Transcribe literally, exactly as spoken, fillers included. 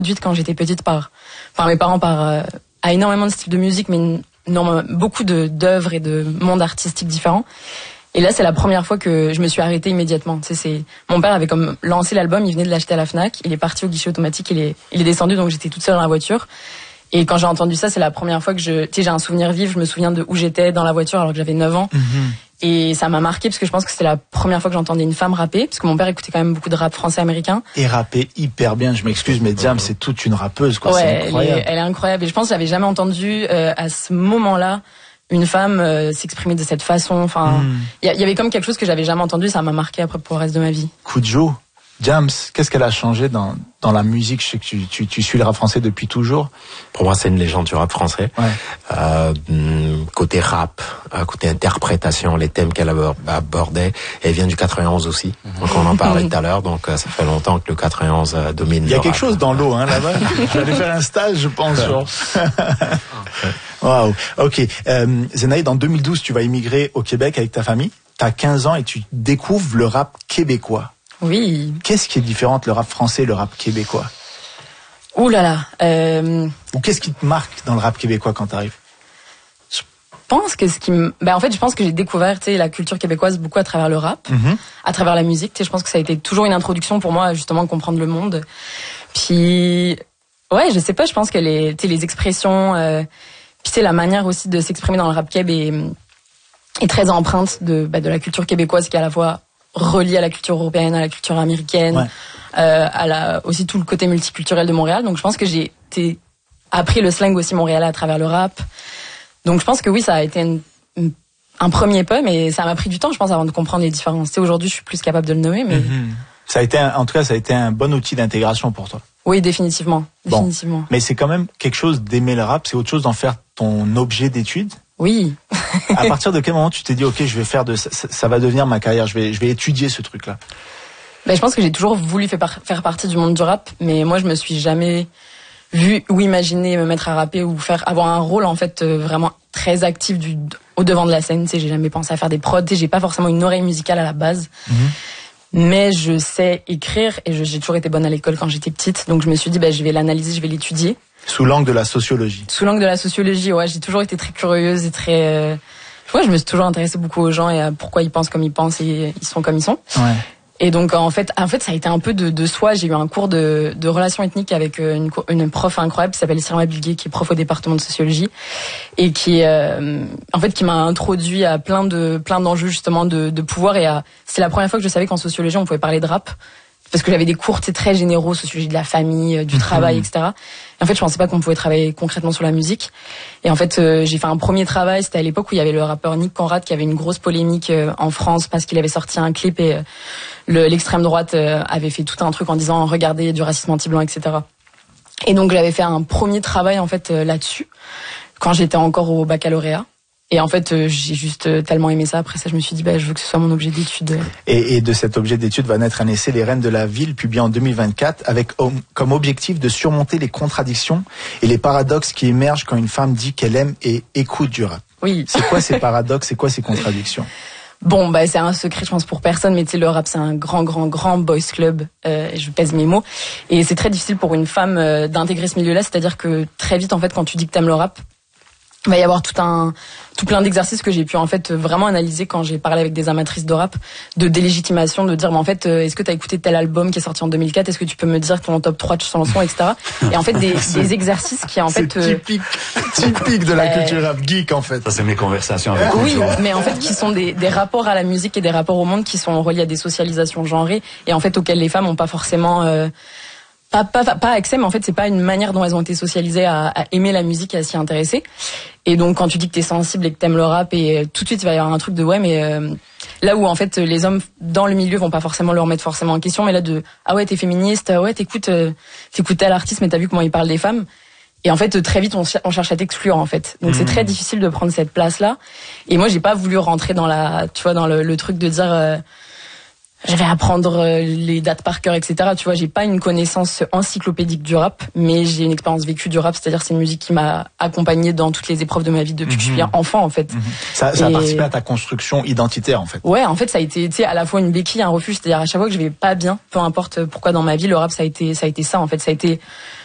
Conduite quand j'étais petite par, par mes parents par euh, à énormément de styles de musique, mais non, beaucoup de d'œuvres et de mondes artistiques différents. Et là, c'est la première fois que je me suis arrêtée immédiatement. Tu sais, c'est mon père avait comme lancé l'album, il venait de l'acheter à la Fnac, il est parti au guichet automatique, il est il est descendu, donc j'étais toute seule dans la voiture. Et quand j'ai entendu ça, c'est la première fois que je, tu sais, j'ai un souvenir vif. Je me souviens de où j'étais dans la voiture alors que j'avais neuf ans. Mm-hmm. Et ça m'a marqué parce que je pense que c'était la première fois que j'entendais une femme rapper, parce que mon père écoutait quand même beaucoup de rap français américain. Et rapper hyper bien, je m'excuse, mais Diam, c'est toute une rappeuse, quoi. Ouais, c'est incroyable. Elle est, elle est incroyable. Et je pense que j'avais jamais entendu euh, à ce moment-là une femme euh, s'exprimer de cette façon. Enfin, il mm. y, y avait comme quelque chose que j'avais jamais entendu. Ça m'a marqué après pour le reste de ma vie. Kujo, Diams, qu'est-ce qu'elle a changé dans dans la musique? Je sais que tu, tu, tu suis le rap français depuis toujours. Pour moi, c'est une légende du rap français. Ouais. Euh, côté rap, côté interprétation, les thèmes qu'elle abordait, elle vient du quatre-vingt-onze aussi. Mm-hmm. Donc on en parlait tout à l'heure. Donc ça fait longtemps que le quatre-vingt-onze domine. Il y a le quelque rap. chose dans l'eau, hein, là-bas. J'allais faire un stage, je pense. Waouh. Ok. Euh, Zenaïd, en deux mille douze, tu vas immigrer au Québec avec ta famille. T'as quinze ans et tu découvres le rap québécois. Oui. Qu'est-ce qui est différent entre le rap français et le rap québécois? Ouh là là. Euh... Ou qu'est-ce qui te marque dans le rap québécois quand t'arrives? Je pense que ce qui me, ben en fait, je pense que j'ai découvert, tu sais, la culture québécoise beaucoup à travers le rap, mm-hmm. à travers la musique. Tu sais, je pense que ça a été toujours une introduction pour moi, justement, à comprendre le monde. Puis, ouais, je sais pas, je pense que les, tu sais, les expressions, euh... puis c'est la manière aussi de s'exprimer dans le rap québé est, est très empreinte de, bah, de la culture québécoise qui est à la fois relié à la culture européenne, à la culture américaine, ouais. euh, à la, aussi tout le côté multiculturel de Montréal. Donc je pense que j'ai été, appris le slang aussi montréalais à travers le rap. Donc je pense que oui, ça a été une, une, un premier pas, mais ça m'a pris du temps, je pense, avant de comprendre les différences. Tu sais, aujourd'hui, je suis plus capable de le nommer, mais... Mm-hmm. Ça a été, un, en tout cas, ça a été un bon outil d'intégration pour toi. Oui, définitivement. définitivement. Bon. Mais c'est quand même quelque chose d'aimer le rap, c'est autre chose d'en faire ton objet d'étude. Oui. À partir de quel moment tu t'es dit, ok, je vais faire de ça, ça va devenir ma carrière, je vais, je vais étudier ce truc-là? Ben, je pense que j'ai toujours voulu faire, par, faire partie du monde du rap, mais moi, je me suis jamais vu ou imaginé me mettre à rapper ou faire, avoir un rôle, en fait, euh, vraiment très actif du, au devant de la scène. Tu sais, j'ai jamais pensé à faire des prods, tu sais, j'ai pas forcément une oreille musicale à la base. Mm-hmm. Mais je sais écrire et je, j'ai toujours été bonne à l'école quand j'étais petite, donc je me suis dit, ben, je vais l'analyser, je vais l'étudier. Sous l'angle de la sociologie. Sous l'angle de la sociologie, ouais, j'ai toujours été très curieuse et très... Euh... Ouais, je me suis toujours intéressée beaucoup aux gens et à pourquoi ils pensent comme ils pensent et ils sont comme ils sont. Ouais. Et donc, en fait, en fait, ça a été un peu de, de soi. J'ai eu un cours de, de relations ethniques avec une, une prof incroyable qui s'appelle Sirma Bilgué, qui est prof au département de sociologie et qui, euh, en fait, qui m'a introduit à plein de, plein d'enjeux, justement, de, de pouvoir et à... C'est la première fois que je savais qu'en sociologie, on pouvait parler de rap. Parce que j'avais des cours très généraux, sociologie de la famille, du travail, et cetera. Et en fait, je pensais pas qu'on pouvait travailler concrètement sur la musique. Et en fait, euh, j'ai fait un premier travail. C'était à l'époque où il y avait le rappeur Nick Conrad qui avait une grosse polémique euh, en France parce qu'il avait sorti un clip et euh, le, l'extrême droite euh, avait fait tout un truc en disant regardez, il y a du racisme anti-blanc, et cetera. Et donc, j'avais fait un premier travail en fait euh, là-dessus quand j'étais encore au baccalauréat. Et en fait, euh, j'ai juste euh, tellement aimé ça. Après ça, je me suis dit, bah, je veux que ce soit mon objet d'étude. Et, et de cet objet d'étude va naître un essai, Les Reines de la Ville, publié en deux mille vingt-quatre, avec comme objectif de surmonter les contradictions et les paradoxes qui émergent quand une femme dit qu'elle aime et écoute du rap. Oui. C'est quoi ces paradoxes? C'est quoi ces contradictions? Bon, bah, c'est un secret, je pense, pour personne, mais tu sais, le rap, c'est un grand, grand, grand boys club, euh, je pèse mes mots. Et c'est très difficile pour une femme euh, d'intégrer ce milieu-là, c'est-à-dire que très vite, en fait, quand tu dis que t'aimes le rap, il va y avoir tout un, tout plein d'exercices que j'ai pu en fait vraiment analyser quand j'ai parlé avec des amatrices de rap, de délégitimation, de dire mais en fait est-ce que t'as écouté tel album qui est sorti en deux mille quatre, est-ce que tu peux me dire ton top trois de chansons, et cetera. Et en fait des, des exercices qui en fait c'est typique, euh, typique de la euh, culture rap geek en fait. Ça c'est mes conversations avec oui, mais en fait qui sont des, des rapports à la musique et des rapports au monde qui sont reliés à des socialisations genrées et en fait auxquelles les femmes ont pas forcément euh, Pas, pas, pas accès, mais en fait, c'est pas une manière dont elles ont été socialisées à, à aimer la musique et à s'y intéresser. Et donc, quand tu dis que t'es sensible et que t'aimes le rap, et tout de suite, il va y avoir un truc de ouais, mais euh, là où en fait, les hommes dans le milieu vont pas forcément le remettre forcément en question, mais là de ah ouais, t'es féministe, ouais, t'écoutes, euh, t'écoutes tel artiste, mais t'as vu comment il parle des femmes. Et en fait, très vite, on, on cherche à t'exclure, en fait. Donc, mmh. c'est très difficile de prendre cette place-là. Et moi, j'ai pas voulu rentrer dans la, tu vois, dans le, le truc de dire. Euh, Je vais apprendre les dates par cœur, et cetera. Tu vois, j'ai pas une connaissance encyclopédique du rap, mais j'ai une expérience vécue du rap, c'est-à-dire c'est une musique qui m'a accompagnée dans toutes les épreuves de ma vie depuis mmh. que je suis enfant, en fait. Mmh. Ça, ça Et... a participé à ta construction identitaire, en fait. Ouais, en fait, ça a été, tu sais, à la fois une béquille, un refuge, c'est-à-dire à chaque fois que je vais pas bien, peu importe pourquoi dans ma vie, le rap, ça a été, ça a été ça, en fait, ça a été